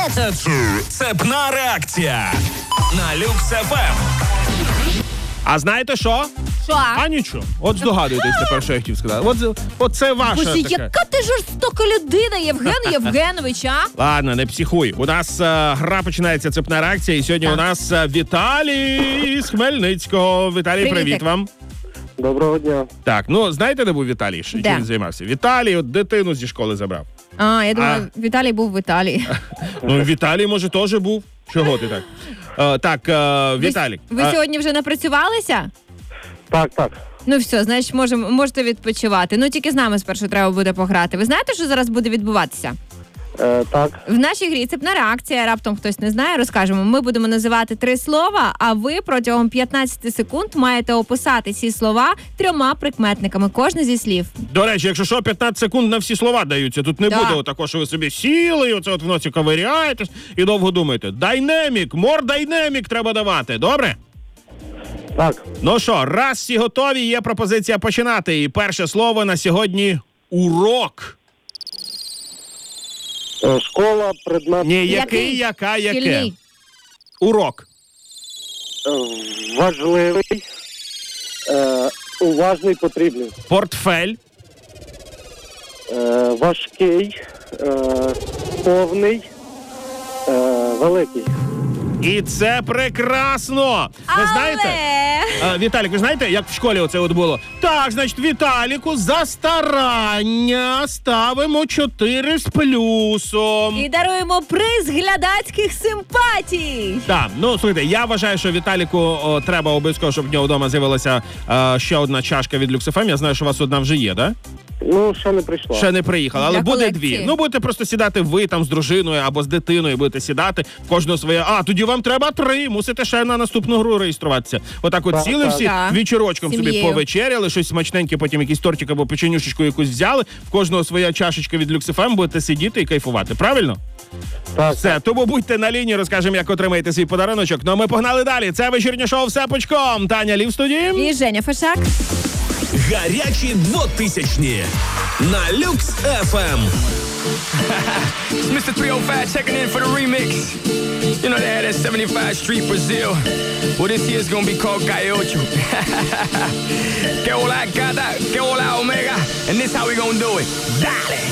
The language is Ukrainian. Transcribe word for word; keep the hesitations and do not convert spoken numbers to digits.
Цепна реакція на Люкс еф ем. А знаєте що? Що? А нічого. От здогадуєтесь тепер, що я хотів сказати. От, от це ваша Боже, така. яка ти жорстока людина, Євген Євгенович, а? Ладно, не психуй. У нас е, гра починається, цепна реакція, і сьогодні Так. у нас е, Віталій з Хмельницького. Віталій, Привітик. привіт вам. Доброго дня. Так, ну знаєте, де був Віталій? Чим Де? він займався? Віталій от дитину зі школи забрав. А, я думаю, Віталій був в Італії. Ну, Віталій, може, теж був. Чого ти так? Е, так, е, Віталій. Ви, ви е, сьогодні вже напрацювалися? Так, так. Ну все, значить, можем, можете відпочивати. Ну тільки з нами спершу треба буде пограти. Ви знаєте, що зараз буде відбуватися? Е, так. В нашій грі цепна реакція, раптом хтось не знає, розкажемо. Ми будемо називати три слова, а ви протягом п'ятнадцять секунд маєте описати ці слова трьома прикметниками, кожне зі слів. До речі, якщо що, п'ятнадцять секунд на всі слова даються. Тут не Так. буде отако, що ви собі сіли, і оце от в носі ковиряєтесь і довго думаєте. Дайнемік, мор дайнемік треба давати, добре? Так. Ну що, раз всі готові, є пропозиція починати. І перше слово на сьогодні – урок. Е, школа, предмет. Ні, який, Який? яка, яке? Шкільний. Урок. Е, важливий. Е, уважний, потрібний. Портфель. Е, важкий. Е, повний. Е, великий. І це прекрасно. Ви знаєте? Але... А, Віталік, ви знаєте, як в школі оце от було? Так, значить, Віталіку за старання ставимо чотири з плюсом. І даруємо приз глядацьких симпатій. Так, ну, слухайте, я вважаю, що Віталіку о, треба обов'язково, щоб в нього вдома з'явилася е, ще одна чашка від Люкс еф ем. Я знаю, що у вас одна вже є, да? Ну, ще не прийшла. Ще не приїхала, але Для буде колекції. дві. Ну, будете просто сідати ви там з дружиною або з дитиною, будете сідати, в кожного своє. А, тоді вам треба три, мусите ще на наступну гру реєструватися. Отак от Так, сіли так. всі, Так. вечірочком собі Сім'єю. повечеряли, щось смачненьке, потім якийсь тортик або печенюшечку якусь взяли, в кожного своя чашечка від Люкс еф ем, будете сидіти і кайфувати, правильно? Так. Все, тому будьте на лінії, розкажемо, як отримаєте свій подаруночок. Ну, а ми погнали далі. Це вечірнє шоу «Все пучком». Таня Лів в студії. І Женя Фешак. Гарячі двотисячні на Люкс еф ем. It's Mister three oh five checking in for the remix. You know they had that seventy-five Street Brazil. Well, this year's gonna be called Gaiocho. Que hola, gata, que hola, omega. And this how we gonna do it. Dale!